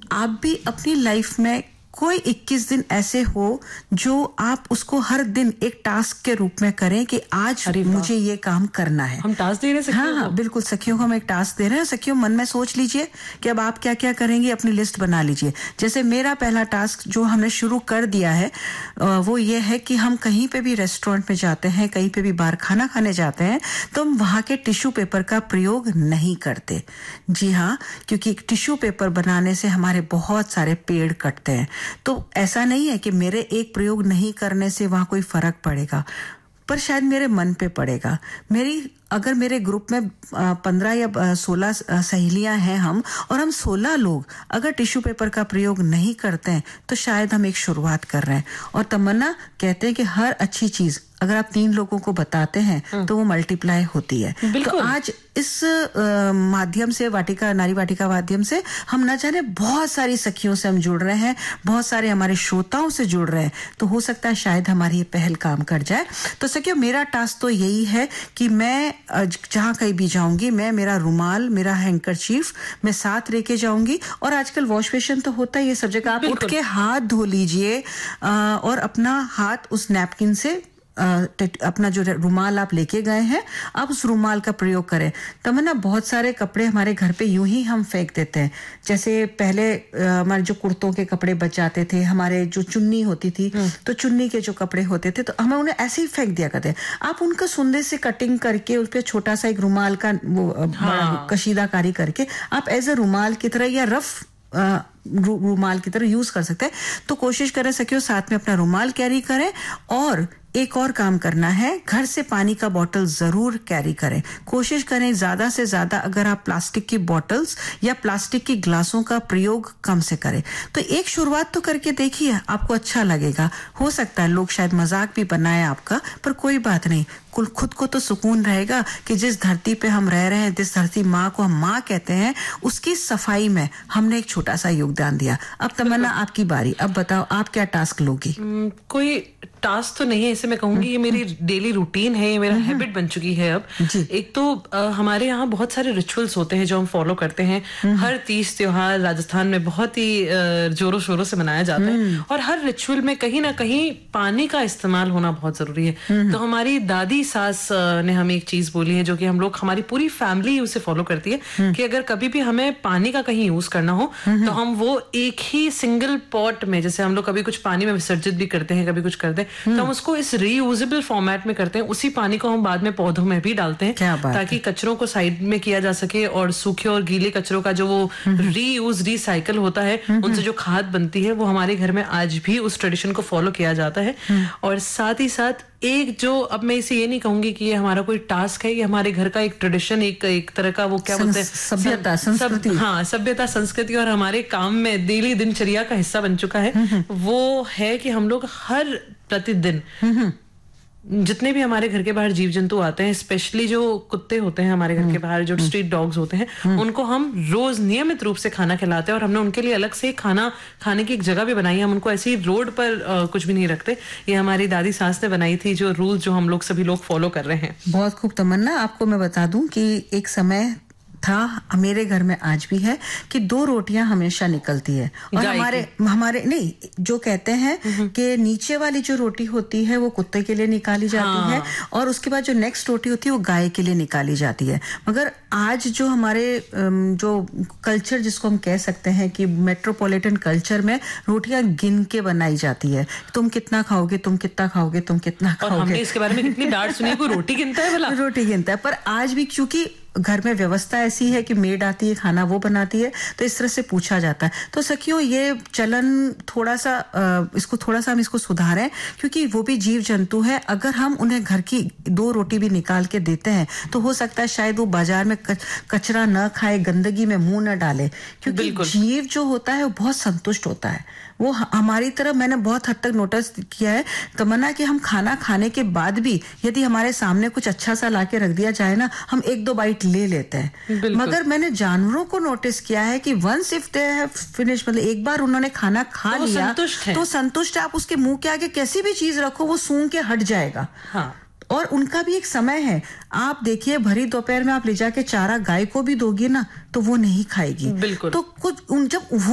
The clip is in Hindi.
आप भी अपनी लाइफ में कोई 21 दिन ऐसे हो जो आप उसको हर दिन एक टास्क के रूप में करें कि आज मुझे ये काम करना है। हम टास्क दे रहे हैं सखियों को। हाँ, बिल्कुल, सखियों को हम एक टास्क दे रहे हैं। सखियों, मन में सोच लीजिए कि अब आप क्या क्या करेंगे, अपनी लिस्ट बना लीजिए। जैसे मेरा पहला टास्क जो हमने शुरू कर दिया है वो ये है कि हम कहीं पे भी रेस्टोरेंट में जाते हैं, कहीं पे भी बाहर खाना खाने जाते हैं, तो हम वहां के टिश्यू पेपर का प्रयोग नहीं करते। जी हाँ, क्योंकि टिश्यू पेपर बनाने से हमारे बहुत सारे पेड़ कटते हैं। तो ऐसा नहीं है कि मेरे एक प्रयोग नहीं करने से वहां कोई फर्क पड़ेगा, पर शायद मेरे मन पे पड़ेगा। अगर मेरे ग्रुप में 15 या 16 सहेलियां हैं हम, और हम 16 लोग अगर टिश्यू पेपर का प्रयोग नहीं करते हैं, तो शायद हम एक शुरुआत कर रहे हैं। और तमन्ना कहते हैं कि हर अच्छी चीज अगर आप 3 लोगों को बताते हैं तो वो मल्टीप्लाई होती है। तो आज इस माध्यम से, नारी वाटिका माध्यम से, हम न जाने बहुत सारी सखियों से हम जुड़ रहे हैं, बहुत सारे हमारे श्रोताओं से जुड़ रहे हैं। तो हो सकता है शायद हमारी ये पहल काम कर जाए। तो सखियों, मेरा टास्क तो यही है कि मैं जहां कहीं भी जाऊंगी, मैं मेरा रुमाल, मेरा हैंकरचीफ मैं साथ लेके जाऊंगी। और आजकल वॉश बेसिन तो होता ही है सब जगह, आप उठ के हाथ धो लीजिए और अपना हाथ उस नैपकिन से अपना जो रुमाल आप लेके गए हैं, आप उस रुमाल का प्रयोग करें। तमन्ना, बहुत सारे कपड़े हमारे घर पे यूं ही हम फेंक देते हैं। जैसे पहले हमारे जो कुर्तों के कपड़े बच जाते थे, हमारे जो चुन्नी होती थी, तो चुन्नी के जो कपड़े होते थे तो हम उन्हें ऐसे ही फेंक दिया करते हैं। आप उनका सुंदर से कटिंग करके उस पर छोटा सा एक रुमाल का वो कशीदाकारी करके आप एज ए रुमाल की तरह या रफ रुमाल की तरह यूज कर सकते हैं। तो कोशिश करें सखियों, साथ में अपना रुमाल कैरी करें। और एक और काम करना है, घर से पानी का बोतल जरूर कैरी करें। कोशिश करें ज्यादा से ज्यादा, अगर आप प्लास्टिक की बोतल्स या प्लास्टिक की ग्लासों का प्रयोग कम से करें। तो एक शुरुआत तो करके देखिए, आपको अच्छा लगेगा। हो सकता है लोग शायद मजाक भी बनाए आपका, पर कोई बात नहीं। खुद को तो सुकून रहेगा कि जिस धरती पे हम रह रहे हैं, जिस धरती माँ को हम माँ कहते हैं, उसकी सफाई में हमने एक छोटा सा योगदान दिया। अब तमन्ना, आपकी बारी। अब बताओ आप क्या टास्क लोगी? कोई टास्क तो नहीं है, इसे मैं कहूंगी ये मेरी डेली रूटीन है, ये मेरा हैबिट बन चुकी है अब। एक तो हमारे यहाँ बहुत सारे रिचुअल्स होते हैं जो हम फॉलो करते हैं। हर तीज त्योहार राजस्थान में बहुत ही जोरों शोरों से मनाया जाता है, और हर रिचुअल में कहीं ना कहीं पानी का इस्तेमाल होना बहुत जरूरी है। तो हमारी दादी सास ने हमें एक चीज बोली है जो कि हम लोग, हमारी पूरी फैमिली उसे फॉलो करती है, कि अगर कभी भी हमें पानी का कहीं यूज करना हो तो हम वो एक ही सिंगल पॉट में, जैसे हम लोग कभी कुछ पानी में विसर्जित भी करते हैं, कभी कुछ करते हैं, तो हम उसको इस रीयूजेबल फॉर्मेट में करते हैं। उसी पानी को हम बाद में पौधों में भी डालते हैं, ताकि कचरों को साइड में किया जा सके, और सूखे और गीले कचरों का जो वो रीयूज रिसाइकल होता है, उनसे जो खाद बनती है, वो हमारे घर में आज भी उस ट्रेडिशन को फॉलो किया जाता है। और साथ ही साथ एक जो, अब मैं इसे ये नहीं कहूंगी कि ये हमारा कोई टास्क है, ये हमारे घर का एक ट्रेडिशन, एक तरह का वो क्या बोलते हैं, सभ्यता संस्कृति। हाँ, सभ्यता संस्कृति, और हमारे काम में डेली दिनचर्या का हिस्सा बन चुका है। वो है कि हम लोग हर प्रतिदिन जितने भी हमारे घर के बाहर जीव जंतु आते हैं, स्पेशली जो कुत्ते होते हैं हमारे घर के बाहर, जो स्ट्रीट डॉग्स होते हैं, उनको हम रोज नियमित रूप से खाना खिलाते हैं। और हमने उनके लिए अलग से खाने की एक जगह भी बनाई है। हम उनको ऐसे ही रोड पर कुछ भी नहीं रखते। ये हमारी दादी सास ने बनाई थी, जो रूल जो हम लोग सभी लोग फॉलो कर रहे हैं। बहुत खूब तमन्ना, आपको मैं बता दूं कि एक समय था, मेरे घर में आज भी है, कि 2 रोटियां हमेशा निकलती है। और हमारे नहीं, जो कहते हैं कि नीचे वाली जो रोटी होती है वो कुत्ते के लिए निकाली जाती है, और उसके बाद जो नेक्स्ट रोटी होती है वो गाय के लिए निकाली जाती है। मगर आज जो हमारे जो कल्चर, जिसको हम कह सकते हैं कि मेट्रोपॉलिटन कल्चर में, रोटियां गिन के बनाई जाती है। तुम कितना खाओगे, तुम कितना खाओगे, तुम कितना खाओगे। हमने इसके बारे में कितनी डांट सुनी, कोई रोटी गिनता है भला? रोटी गिनता है। पर आज भी क्योंकि घर में व्यवस्था ऐसी है कि मेड आती है, खाना वो बनाती है, तो इस तरह से पूछा जाता है। तो सखियों, ये चलन थोड़ा सा हम इसको सुधारें, क्योंकि वो भी जीव जंतु है। अगर हम उन्हें घर की 2 रोटी भी निकाल के देते हैं, तो हो सकता है शायद वो बाजार में कचरा न खाए, गंदगी में मुंह न डाले, क्योंकि जीव जो होता है वो बहुत संतुष्ट होता है। वो हमारी तरह, मैंने बहुत हद तक नोटिस किया है तमन्ना, कि हम खाना खाने के बाद भी यदि हमारे सामने कुछ अच्छा सा लाके रख दिया जाए ना, हम 1-2 बाइट ले लेते हैं। मगर मैंने जानवरों को नोटिस किया है कि once if they have finish, मतलब एक बार उन्होंने खाना खा लिया तो संतुष्ट है। आप उसके मुंह के आगे कैसी भी चीज रखो, वो सूंघ के हट जाएगा। हाँ। और उनका भी एक समय है। आप देखिए, भरी दोपहर में आप ले जाके चारा गाय को भी दोगी ना, तो वो नहीं खाएगी। बिल्कुल। तो कुछ जब